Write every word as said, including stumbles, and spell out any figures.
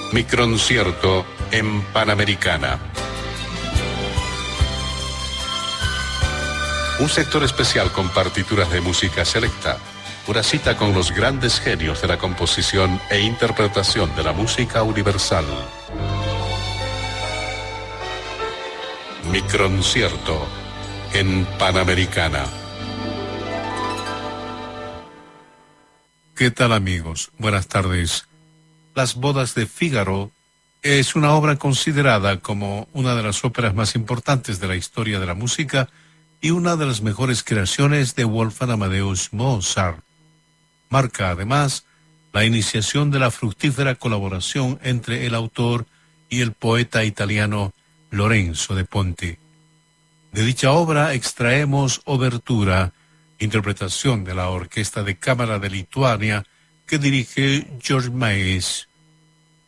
Microncierto en Panamericana. Un sector especial con partituras de música selecta. Una cita con los grandes genios de la composición e interpretación de la música universal. Microncierto en Panamericana. ¿Qué tal, amigos? Buenas tardes. Las bodas de Fígaro es una obra considerada como una de las óperas más importantes de la historia de la música y una de las mejores creaciones de Wolfgang Amadeus Mozart. Marca, además, la iniciación de la fructífera colaboración entre el autor y el poeta italiano Lorenzo de Ponte. De dicha obra extraemos Obertura, interpretación de la Orquesta de Cámara de Lituania que dirige George Maes.